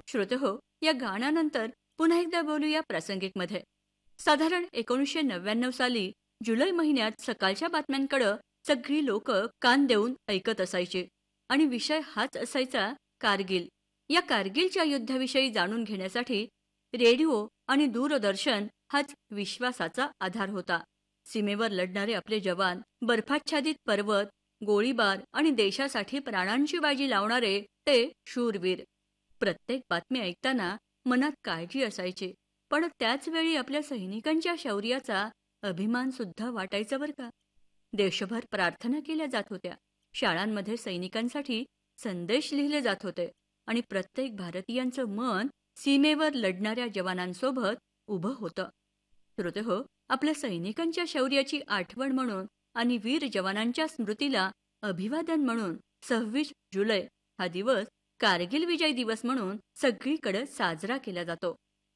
श्रोतेहो, या गाण्यानंतर पुन्हा एकदा बोलूया प्रासंगिक मध्ये. साधारण 1999 साली जुलै महिन्यात सकाळच्या बातम्यांकडे सगळी लोक कान देऊन ऐकत असायची आणि विषय हाच असायचा, कारगिल. या कारगिलच्या युद्धाविषयी जाणून घेण्यासाठी रेडिओ आणि दूरदर्शन हाच विश्वासाचा आधार होता. सीमेवर लढणारे आपले जवान, बर्फाच्छादित पर्वत, गोळीबार आणि देशासाठी प्राणांची बाजी लावणारे ते शूरवीर. प्रत्येक बातमी ऐकताना मनात काळजी असायची, पण त्याच वेळी आपल्या सैनिकांच्या शौर्याचा अभिमान सुद्धा वाटायचा बरं का. देशभर प्रार्थना केल्या जात होत्या, शाळांमध्ये सैनिकांसाठी संदेश लिहिले जात होते आणि प्रत्येक भारतीयांचं मन सीमेवर लढणाऱ्या जवानांसोबत उभं होतं. श्रोतेहो, आपल्या सैनिकांच्या शौर्याची आठवण म्हणून आणि वीर जवानांच्या स्मृतीला अभिवादन म्हणून 26 जुलै हा दिवस कारगिल विजय दिवस म्हणून सगळीकडे साजरा केला जातो.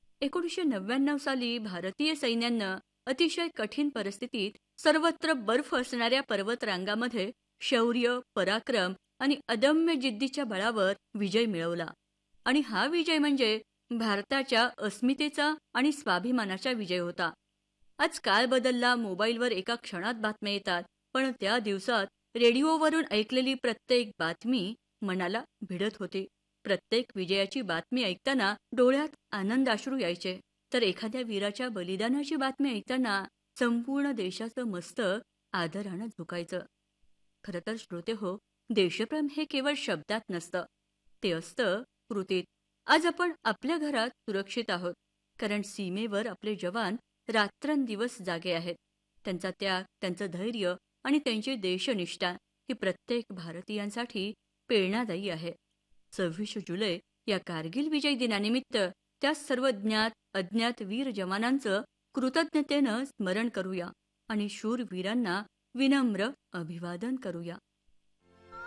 1999 साली भारतीय सैन्यानं अतिशय कठीण परिस्थितीत सर्वत्र बर्फ असणाऱ्या पर्वतरांगामध्ये शौर्य, पराक्रम आणि अदम्य जिद्दीच्या बळावर विजय मिळवला. आणि हा विजय म्हणजे भारताच्या अस्मितेचा आणि स्वाभिमानाचा विजय होता. आज काळ बदलला, मोबाईलवर एका क्षणात बातम्या येतात, पण त्या दिवसात रेडिओवरून ऐकलेली प्रत्येक बातमी मनाला भिडत होती. प्रत्येक विजयाची बातमी ऐकताना डोळ्यात आनंदाश्रू यायचे, तर एखाद्या वीराच्या बलिदानाची बातमी ऐकताना संपूर्ण देशाचं मस्तक आदरानं झुकायचं. खरं तर श्रोते हो, देशप्रेम हे केवळ शब्दात नसतं, ते असतं कृतीत. आज आपण आपल्या घरात सुरक्षित आहोत, कारण सीमेवर आपले जवान रात्रंदिवस जागे आहेत. त्यांचा त्याग, त्यांचं धैर्य आणि त्यांची देशनिष्ठा ही प्रत्येक भारतीयांसाठी प्रेरणादायी आहे. 26 जुलै या कारगिल विजय दिनानिमित्त त्या सर्व ज्ञात अज्ञात वीर जवानांचं कृतज्ञतेनं स्मरण करूया आणि शूर वीरांना विनम्र अभिवादन करूया.